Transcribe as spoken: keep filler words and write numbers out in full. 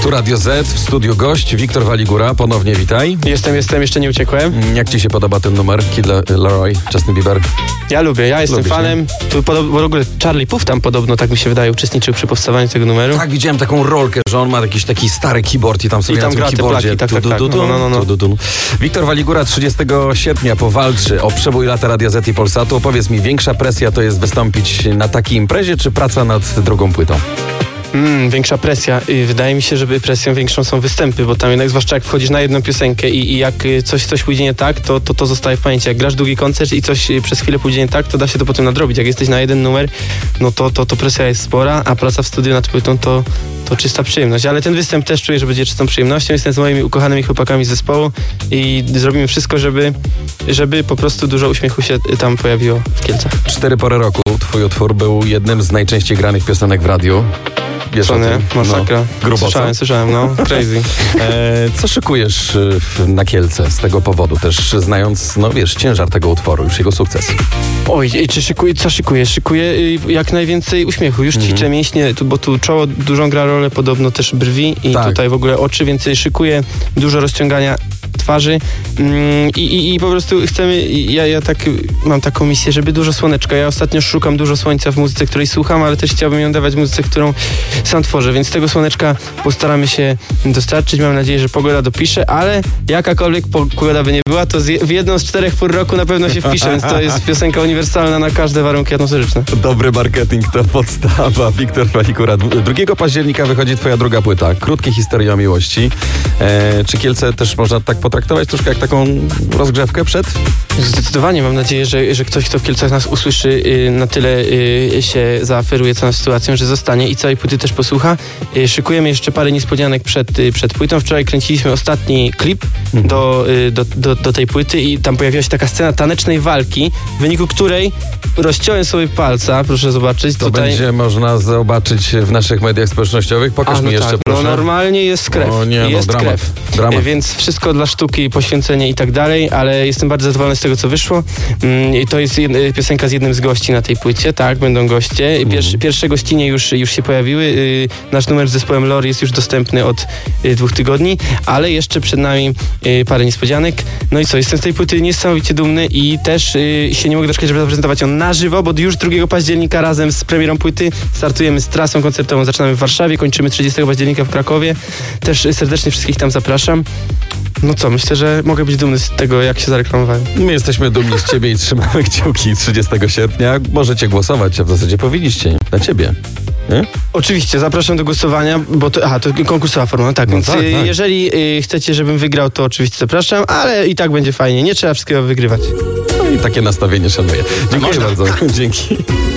Tu Radio Z, w studiu gość, Wiktor Waligura, ponownie witaj. Jestem, jestem, jeszcze nie uciekłem. Jak ci się podoba ten numer, Kid Laroi, Justin Bieber? Ja lubię, ja jestem Lubisz, fanem. Tu podob- w ogóle Charlie Puth tam podobno, tak mi się wydaje, uczestniczył przy powstawaniu tego numeru. Tak, widziałem taką rolkę, że on ma jakiś taki stary keyboard i tam sobie I tam na gra tym te keyboardzie. plaki, tak, tu, tak, tu, tak. tu, tu, No, no, no, no. tu, tu, tu. Wiktor Waligura trzydziestego sierpnia powalczy o przebój lata Radia Z i Polsatu. Powiedz mi, większa presja to jest wystąpić na takiej imprezie, czy praca nad drugą płytą? Mm, większa presja. I wydaje mi się, że presją większą są występy, bo tam jednak, zwłaszcza jak wchodzisz na jedną piosenkę i, i jak coś, coś pójdzie nie tak, to, to to zostaje w pamięci. Jak grasz długi koncert i coś przez chwilę pójdzie nie tak, to da się to potem nadrobić. Jak jesteś na jeden numer, no to, to, to presja jest spora, a praca w studiu nad płytą to, to czysta przyjemność. Ale ten występ też czuję, że będzie czystą przyjemnością. Jestem z moimi ukochanymi chłopakami z zespołu i zrobimy wszystko, żeby, żeby po prostu dużo uśmiechu się tam pojawiło w Kielcach. Cztery pory roku twój utwór był jednym z najczęściej granych piosenek w radiu. Wiesz Co o nie? tym? Masakra. No, grubo, Słyszałem, co? słyszałem, no. Crazy. E, co szykujesz y, w- na Kielce z tego powodu? Też znając, no wiesz, ciężar tego utworu, już jego sukces. Oj, i czy szykuję, co szykuję? Szykuję y, jak najwięcej uśmiechu. Już ćwiczę mięśnie, tu, bo tu czoło dużą gra rolę, podobno też brwi i Tak. tutaj w ogóle oczy, więc szykuję dużo rozciągania twarzy mm, i, i, i po prostu chcemy, i ja, ja tak y, mam taką misję, żeby dużo słoneczka. Ja ostatnio szukam dużo słońca w muzyce, której słucham, ale też chciałbym ją dawać muzyce, którą sam tworzę, więc tego słoneczka postaramy się dostarczyć. Mam nadzieję, że pogoda dopisze, ale jakakolwiek pogoda by nie była, to z je, w jedną z czterech pór roku na pewno się wpisze, więc to jest piosenka uniwersalna na każde warunki atmosferyczne. Dobry marketing to podstawa. Wiktor Waligura. drugiego października wychodzi twoja druga płyta. Krótkie historie o miłości. E, czy Kielce też można tak potraktować troszkę jak taką rozgrzewkę przed? Zdecydowanie mam nadzieję, że, że ktoś, kto w Kielcach nas usłyszy, y, na tyle y, się zaaferuje całą sytuacją, że zostanie i całej płyty też posłucha. Y, szykujemy jeszcze parę niespodzianek przed, y, przed płytą. Wczoraj kręciliśmy ostatni klip Mhm. do, y, do, do, do tej płyty i tam pojawiła się taka scena tanecznej walki, w wyniku której rozciąłem sobie palca, proszę zobaczyć. To tutaj będzie można zobaczyć w naszych mediach społecznościowych. Pokaż A, mi no jeszcze, tak, proszę. No normalnie jest krew. O nie, no, jest dramat, krew. dramat. E, Więc wszystko dla sztuki, poświęcenie i tak dalej, ale jestem bardzo zadowolony z tego, co wyszło. Mm, I to jest jedna, piosenka z jednym z gości na tej płycie, tak, będą goście. Pier, Mhm. Pierwsze gościnie już, już się pojawiły. Y, Nasz numer z zespołem Lore jest już dostępny od y, dwóch tygodni, ale jeszcze przed nami y, parę niespodzianek. No i co, jestem z tej płyty niesamowicie dumny i też y, się nie mogę doczekać, żeby zaprezentować ją na żywo, bo już drugiego października razem z premierą płyty startujemy z trasą koncertową. Zaczynamy w Warszawie, kończymy trzydziestego października w Krakowie. Też y, serdecznie wszystkich tam zapraszam. No co, myślę, że mogę być dumny z tego, jak się zareklamowałem. My jesteśmy dumni z ciebie i trzymamy kciuki trzydziestego sierpnia. Możecie głosować, a w zasadzie powinniście. Na ciebie. Nie? Oczywiście, zapraszam do głosowania, bo to, aha, to konkursowa forma, no tak, No więc tak, y, tak. jeżeli y, chcecie, żebym wygrał, to oczywiście zapraszam, ale i tak będzie fajnie, nie trzeba wszystkiego wygrywać. No i takie nastawienie szanuję. Dziękuję Można. bardzo. Dzięki.